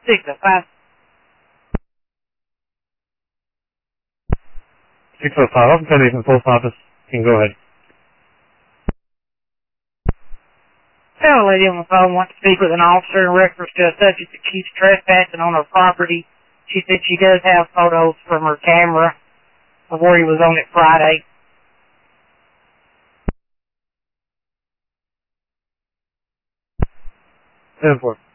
605. 605, I'm sending from Post Office. You can go ahead. Found a lady on the phone wants to speak with an officer in reference to a subject that keeps trespassing on her property. She said she does have photos from her camera of where he was on it Friday. 10-4.